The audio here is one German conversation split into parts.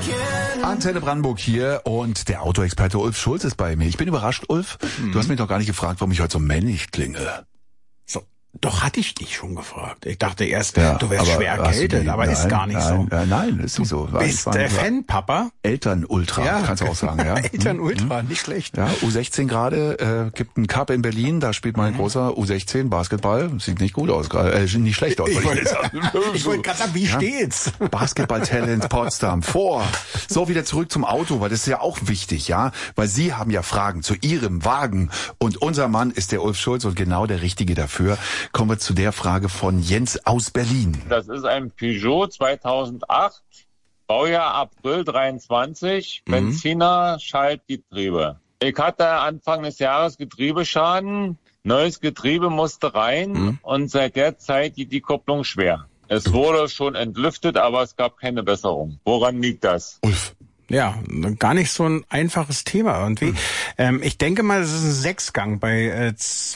Antenne Brandenburg hier und der Autoexperte Ulf Schulz ist bei mir. Ich bin überrascht, Ulf. Du hast mich doch gar nicht gefragt, warum ich heute so männlich klinge. So, doch hatte ich dich schon gefragt. Ich dachte erst, du wärst schwer erkältet, aber ist gar nicht so. Nein, ist nicht so. Du bist Fan, Papa? Elternultra, kannst du auch sagen, ja. Elternultra, nicht schlecht. Ja, U16 gerade, gibt einen Cup in Berlin, da spielt mein großer U16 Basketball. Sieht nicht gut aus, gerade, nicht schlecht aus. Ich wollte gerade sagen, wie steht's? Basketball-Talent Potsdam vor. So, wieder zurück zum Auto, weil das ist ja auch wichtig, ja. Weil Sie haben ja Fragen zu Ihrem Wagen und unser Mann ist der Ulf Schulz und genau der Richtige dafür. Kommen wir zu der Frage von Jens aus Berlin. Das ist ein Peugeot 2008, Baujahr April 23, Benziner, Schaltgetriebe. Ich hatte Anfang des Jahres Getriebeschaden, neues Getriebe musste rein und seit der Zeit geht die Kupplung schwer. Es wurde schon entlüftet, aber es gab keine Besserung. Woran liegt das? Ulf. Ja, gar nicht so ein einfaches Thema irgendwie. Ich denke mal, es ist ein Sechsgang bei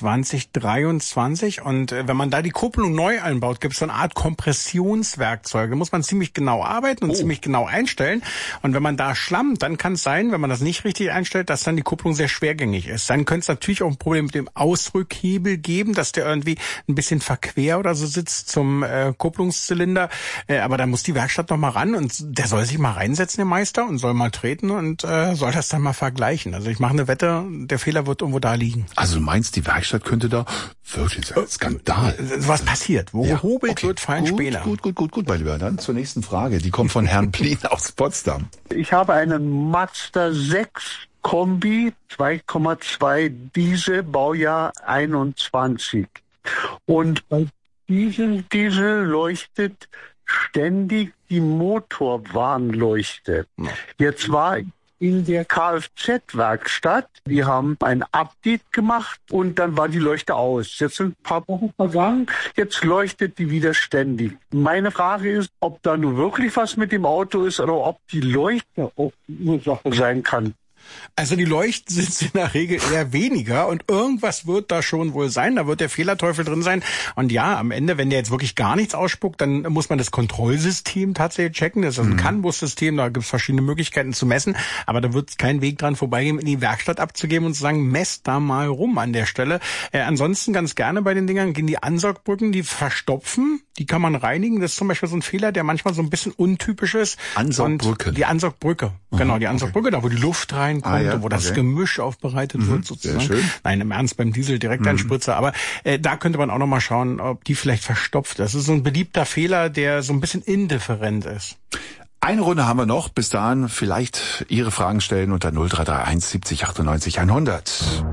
2023 und wenn man da die Kupplung neu einbaut, gibt es so eine Art Kompressionswerkzeug. Da muss man ziemlich genau arbeiten und ziemlich genau einstellen. Und wenn man da schlammt, dann kann es sein, wenn man das nicht richtig einstellt, dass dann die Kupplung sehr schwergängig ist. Dann könnte es natürlich auch ein Problem mit dem Ausrückhebel geben, dass der irgendwie ein bisschen verquer oder so sitzt zum Kupplungszylinder. Aber da muss die Werkstatt noch mal ran und der soll sich mal reinsetzen, der Meister, und soll mal treten und soll das dann mal vergleichen. Also ich mache eine Wette, der Fehler wird irgendwo da liegen. Also du meinst, die Werkstatt könnte da wirklich ein Skandal. Was passiert? Wo gehobelt wird, fein Späner. Gut, mein Lieber. Dann zur nächsten Frage. Die kommt von Herrn Plien aus Potsdam. Ich habe einen Mazda 6 Kombi 2,2 Diesel, Baujahr 21. Und bei Diesel leuchtet ständig die Motorwarnleuchte. Jetzt war ich in der Kfz-Werkstatt. Die haben ein Update gemacht und dann war die Leuchte aus. Jetzt sind ein paar Wochen vergangen, jetzt leuchtet die wieder ständig. Meine Frage ist, ob da nur wirklich was mit dem Auto ist oder ob die Leuchte auch die Ursache sein kann. Also die Leuchten sind in der Regel eher weniger und irgendwas wird da schon wohl sein, da wird der Fehlerteufel drin sein. Und ja, am Ende, wenn der jetzt wirklich gar nichts ausspuckt, dann muss man das Kontrollsystem tatsächlich checken. Das ist ein CAN-Bus-System, da gibt es verschiedene Möglichkeiten zu messen, aber da wird es keinen Weg dran vorbeigehen, in die Werkstatt abzugeben und zu sagen, messt da mal rum an der Stelle. Ansonsten ganz gerne bei den Dingern gehen die Ansaugbrücken, die verstopfen, die kann man reinigen. Das ist zum Beispiel so ein Fehler, der manchmal so ein bisschen untypisch ist. Ansaugbrücke. Und die Ansaugbrücke, genau, die Ansaugbrücke, da wo die Luft reinkommt und wo das Gemisch aufbereitet wird sozusagen. Sehr schön. Nein, im Ernst, beim Diesel direkt ein Spritzer. Aber da könnte man auch noch mal schauen, ob die vielleicht verstopft. Das ist so ein beliebter Fehler, der so ein bisschen indifferent ist. Eine Runde haben wir noch. Bis dahin vielleicht Ihre Fragen stellen unter 0331 70 98 100.